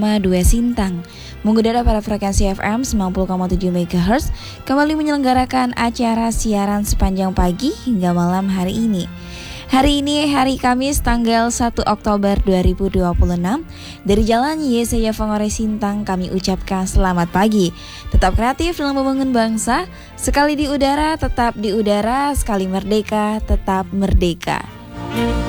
2 Sintang mengudara pada frekuensi FM 90,7 MHz kembali menyelenggarakan acara siaran sepanjang pagi hingga malam hari ini. Hari ini hari Kamis tanggal 1 Oktober 2026. Dari Jalan YC Yavongore Sintang kami ucapkan selamat pagi. Tetap kreatif dalam membangun bangsa. Sekali di udara tetap di udara, sekali merdeka tetap merdeka.